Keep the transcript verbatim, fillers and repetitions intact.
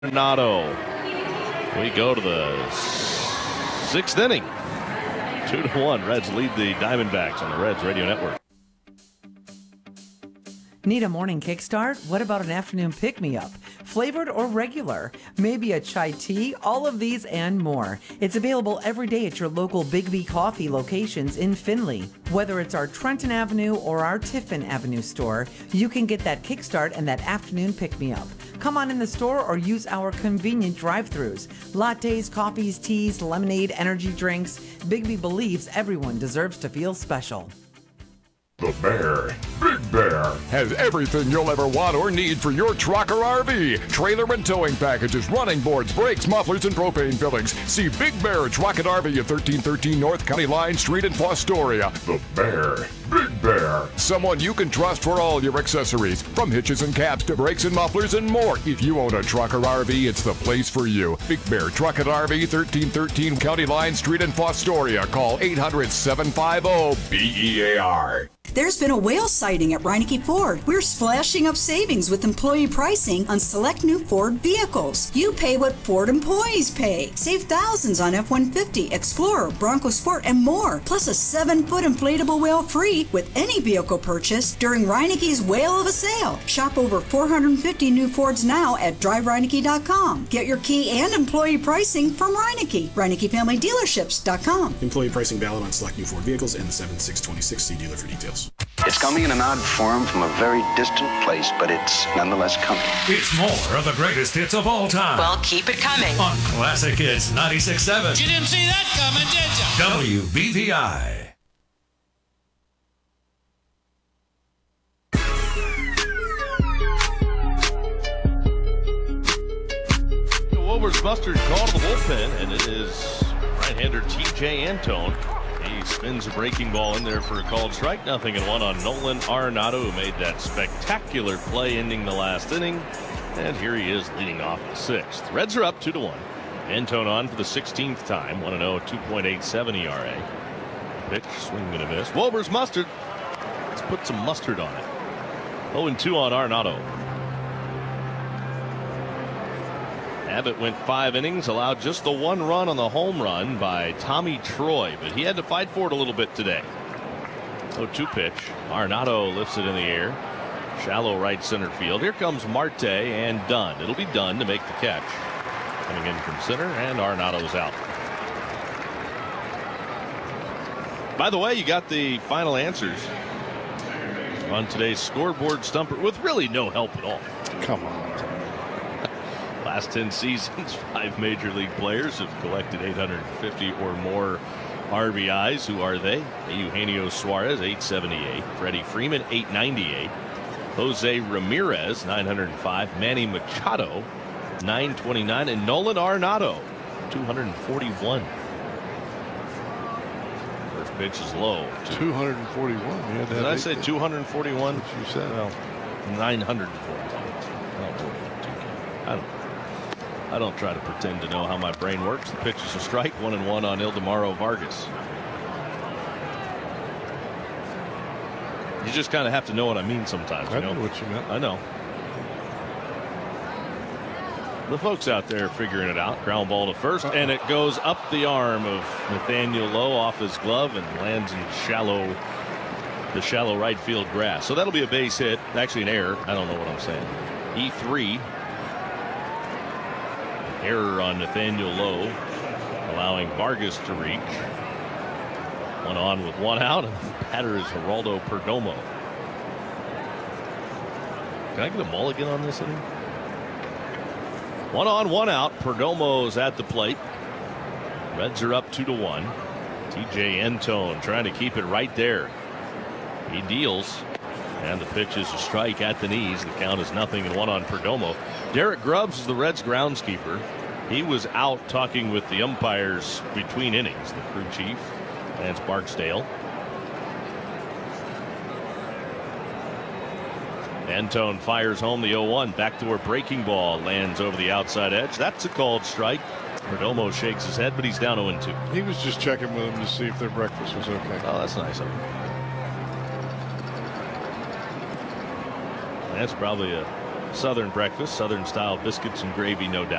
Arenado. We go to the sixth inning. Two to one. Reds lead the Diamondbacks on the Reds Radio Network. Need a morning kickstart? What about an afternoon pick-me-up? Flavored or regular? Maybe a chai tea? All of these and more. It's available every day at your local Big B Coffee locations in Findlay. Whether it's our Trenton Avenue or our Tiffin Avenue store, you can get that kickstart and that afternoon pick-me-up. Come on in the store or use our convenient drive-thrus. Lattes, coffees, teas, lemonade, energy drinks. Big B believes everyone deserves to feel special. The Bear, Big Bear, has everything you'll ever want or need for your truck or R V. Trailer and towing packages, running boards, brakes, mufflers, and propane fillings. See Big Bear Truck and R V at thirteen thirteen North County Line Street in Fostoria. The Bear, Big Bear, someone you can trust for all your accessories, from hitches and caps to brakes and mufflers and more. If you own a truck or R V, it's the place for you. Big Bear Truck and R V, thirteen thirteen County Line Street in Fostoria. Call eight hundred, seven five zero, B E A R. There's been a whale sighting at Reineke Ford. We're splashing up savings with employee pricing on select new Ford vehicles. You pay what Ford employees pay. Save thousands on F one fifty, Explorer, Bronco Sport, and more. Plus a seven-foot inflatable whale free with any vehicle purchase during Reineke's Whale of a Sale. Shop over four hundred fifty new Fords now at drive reineke dot com. Get your key and employee pricing from Reineke. Reineke Family Dealerships dot com. Employee pricing valid on select new Ford vehicles and the seven six twenty-six. See dealer for details. It's coming in an odd form from a very distant place, but it's nonetheless coming. It's more of the greatest hits of all time. Well, keep it coming. On Classic Hits ninety-six point seven. You didn't see that coming, did you? W B V I. The Wolvers Mustard call to the bullpen, and it is right-hander T J Antone. He spins a breaking ball in there for a called strike. Nothing in one on Nolan Arenado, who made that spectacular play ending the last inning. And here he is leading off the sixth. Reds are up two to one. Antone on for the sixteenth time. one and oh, two point eight seven E R A. Pitch, swing and a miss. Wolvers Mustard. Let's put some mustard on it. oh and two on Arenado. Abbott went five innings, allowed just the one run on the home run by Tommy Troy, but he had to fight for it a little bit today. oh two pitch. Arenado lifts it in the air. Shallow right center field. Here comes Marte and Dunn. It'll be Dunn to make the catch. Coming in from center, and Arenado's out. By the way, you got the final answers on today's scoreboard stumper with really no help at all. Come on. Last ten seasons, five major league players have collected eight hundred fifty or more R B Is. Who are they? Eugenio Suarez, eight seventy-eight. Freddie Freeman, eight ninety-eight. Jose Ramirez, nine hundred five. Manny Machado, nine twenty-nine. And Nolan Arenado, two forty-one. First pitch is low. two forty-one. You had to Did have I eight say there. two forty-one? That's what you said. Well, nine forty-one. I don't, I don't I don't try to pretend to know how my brain works. The pitch is a strike, one and one on Ildemaro Vargas. You just kind of have to know what I mean sometimes. I You know? know what you meant. I know. The folks out there figuring it out. Ground ball to first, Uh-oh. and it goes up the arm of Nathaniel Lowe off his glove and lands in shallow, the shallow right field grass. So that'll be a base hit. Actually, an error. I don't know what I'm saying. E three. Error on Nathaniel Lowe, allowing Vargas to reach. One on with one out, and the batter is Geraldo Perdomo. Can I get a mulligan on this inning? One on, one out. Perdomo's at the plate. Reds are up two to one. T J Antone trying to keep it right there. He deals, and the pitch is a strike at the knees. The count is nothing and one on Perdomo. Derek Grubbs is the Reds groundskeeper. He was out talking with the umpires between innings. The crew chief, Lance Barksdale. Antone fires home the oh one. Backdoor breaking ball lands over the outside edge. That's a called strike. Perdomo shakes his head, but he's down oh and two. He was just checking with them to see if their breakfast was okay. Oh, that's nice of him. That's probably a Southern breakfast, Southern style biscuits and gravy, no doubt.